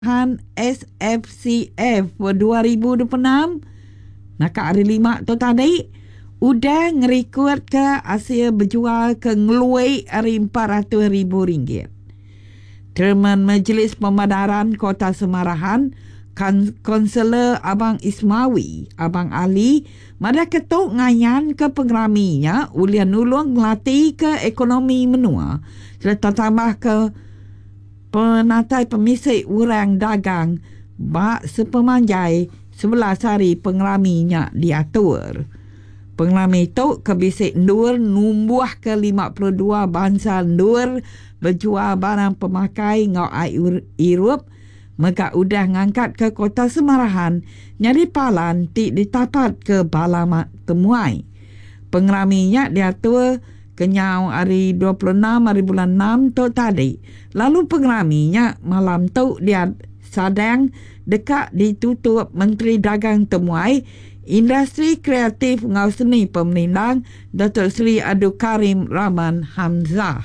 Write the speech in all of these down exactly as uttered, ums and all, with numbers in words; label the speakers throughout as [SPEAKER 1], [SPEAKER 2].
[SPEAKER 1] S F C F dua ribu dua puluh enam nak hari lima tu tadi udah ngerekod ke Asia berjual ke ngelui hari empat ratus ribu ringgit. Chairman Majlis Pemadaran Kota Semarahan Konselor Abang Ismawi Abang Ali mada ketuk ngayan ke pengraminya ulian nulung ngelatih ke ekonomi menua serta tambah ke penatai pemisik urang dagang bak sepemanjai sebelas hari pengraminya diatur. Pengrami itu kebisik ndur numbuh ke lima puluh dua bangsa ndur berjual barang pemakai ngau air Europe maka udah ngangkat ke Kota Semarahan nyari palan ti ditapat ke balamat temuai. Pengraminya diatur kenyau hari dua puluh enam hari bulan enam tu tadi. Lalu pengraminya malam tu dia sadang dekat ditutup Menteri Dagang Temuai Industri Kreatif ngau seni pemerintah Datuk Seri Abdul Karim Rahman Hamzah.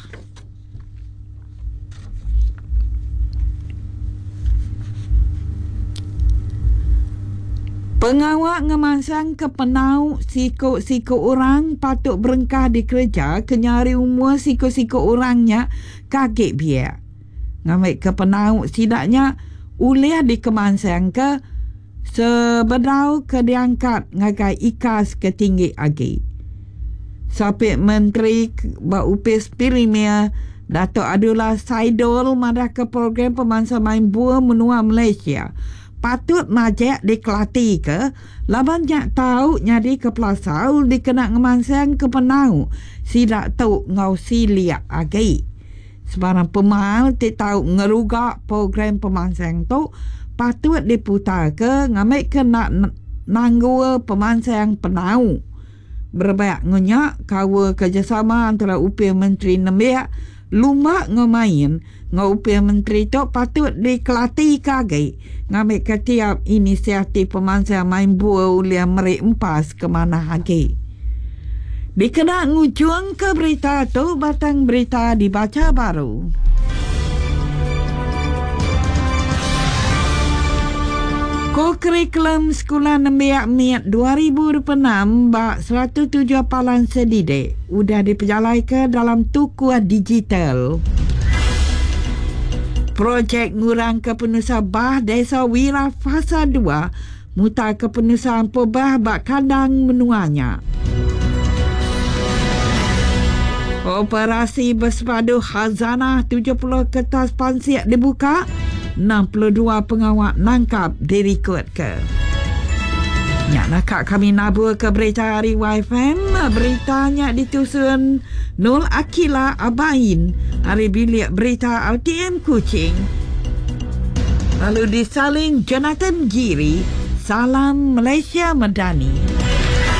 [SPEAKER 1] Pengawak ngemansang ke penau siku-siku orang patut berengkah di kerja kenyari umur siku-siku orangnya kaget biak. Ngambil ke penau sidaknya uliah di kemansang ke sebedau ke diangkat ngagai ikas ke tinggi agi. Sampai Menteri Baupis Pirimia Datuk Abdullah Saidul madah ke program pemansa main buah menua Malaysia. Patut majak di Kelati ke laban nyak tahu nyadi ke Pelasaul dikena ngemansang ke penau sidak tahu ngau siliak agi. Sebarang pemal ti tahu ngerugak program pemansang tu patut diputar ke ngambil ke nak nanggua pemansang penau. Berbaik ngenyak kawa kerjasama antara upaya Menteri Nembiak lumak ngemain ngupaya Menteri tu patut dikelati kagi ngambil ke tiap inisiatif pemansang main buah ulian merik empas ke mana lagi. Dikena ngujung ke berita tu batang berita dibaca baru. Kurikulum Sekolah Nembiak Miat dua ribu dua puluh enam bak seratus tujuh palan sedidik udah diperjalaikan dalam tukuah digital. Projek ngurang kepenusa bah Desa Wira Fasa dua mutar kepenusan pobah bak kandang menuanya. Operasi bersepadu khazanah tujuh puluh kertas pansiak dibuka. enam puluh dua pengawak nangkap dirikut ke. Nyak nakak kami nabur ke berita hari Y F M. Beritanya ditusun Nul Akila Abain. Hari bilik berita L T M Kuching. Lalu disalin Jonathan Giri. Salam Malaysia Madani.